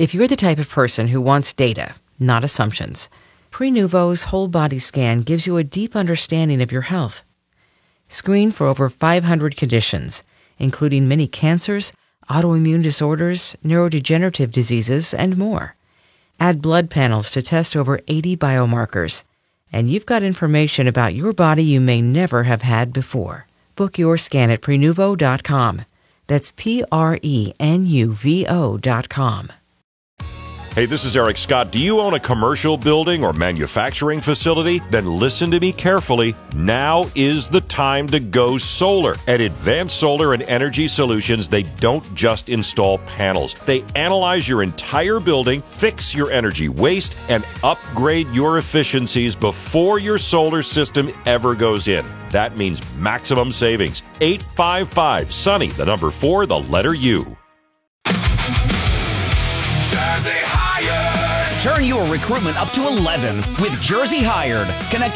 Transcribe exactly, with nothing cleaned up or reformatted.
If you're the type of person who wants data, not assumptions, Prenuvo's whole body scan gives you a deep understanding of your health. Screen for over five hundred conditions, including many cancers, autoimmune disorders, neurodegenerative diseases, and more. Add blood panels to test over eighty biomarkers, and you've got information about your body you may never have had before. Book your scan at Prenuvo dot com. That's P R E N U V O dot com. Hey, this is Eric Scott. Do you own a commercial building or manufacturing facility? Then listen to me carefully. Now is the time to go solar. At Advanced Solar and Energy Solutions, they don't just install panels. They analyze your entire building, fix your energy waste, and upgrade your efficiencies before your solar system ever goes in. That means maximum savings. eight five five, Sunny, the number four, the letter U. Jersey Hired. Turn your recruitment up to eleven with Jersey Hired. Connect